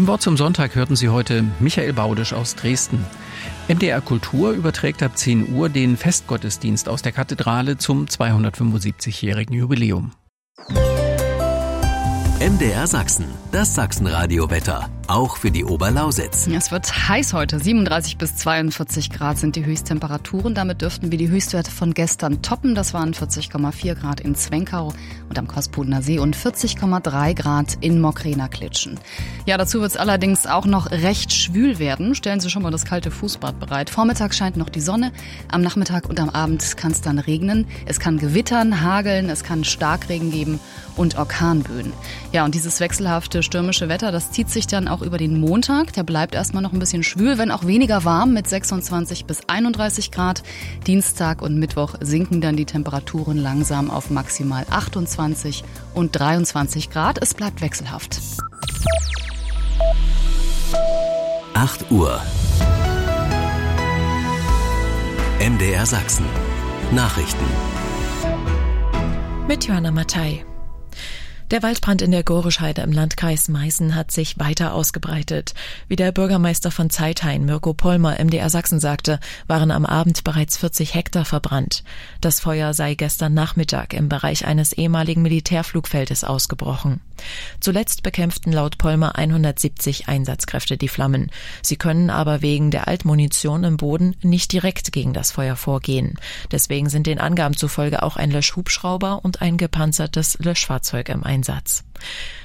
Im Wort zum Sonntag hörten Sie heute Michael Baudisch aus Dresden. MDR Kultur überträgt ab 10 Uhr den Festgottesdienst aus der Kathedrale zum 275-jährigen Jubiläum. MDR Sachsen, das Sachsenradio-Wetter, auch für die Oberlausitz. Es wird heiß heute, 37 bis 42 Grad sind die Höchsttemperaturen. Damit dürften wir die Höchstwerte von gestern toppen. Das waren 40,4 Grad in Zwenkau und am Kosspudener See und 40,3 Grad in Mokrenaklitschen. Ja, dazu wird es allerdings auch noch recht schwül werden. Stellen Sie schon mal das kalte Fußbad bereit. Vormittag scheint noch die Sonne, am Nachmittag und am Abend kann es dann regnen. Es kann gewittern, hageln, es kann Starkregen geben und Orkanböen. Ja, und dieses wechselhafte stürmische Wetter, das zieht sich dann auch über den Montag. Der bleibt erstmal noch ein bisschen schwül, wenn auch weniger warm mit 26 bis 31 Grad. Dienstag und Mittwoch sinken dann die Temperaturen langsam auf maximal 28 und 23 Grad. Es bleibt wechselhaft. 8 Uhr. MDR Sachsen. Nachrichten. Mit Johanna Mattei. Der Waldbrand in der Gorischheide im Landkreis Meißen hat sich weiter ausgebreitet. Wie der Bürgermeister von Zeithain, Mirko Pollmer, MDR Sachsen sagte, waren am Abend bereits 40 Hektar verbrannt. Das Feuer sei gestern Nachmittag im Bereich eines ehemaligen Militärflugfeldes ausgebrochen. Zuletzt bekämpften laut Pollmer 170 Einsatzkräfte die Flammen. Sie können aber wegen der Altmunition im Boden nicht direkt gegen das Feuer vorgehen. Deswegen sind den Angaben zufolge auch ein Löschhubschrauber und ein gepanzertes Löschfahrzeug im Einsatz.